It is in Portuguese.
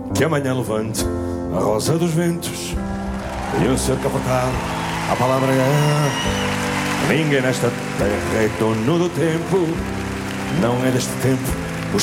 que amanhã levante a rosa dos ventos e um ser cavacado. A palavra é: ninguém nesta terra é dono do tempo. Não é deste tempo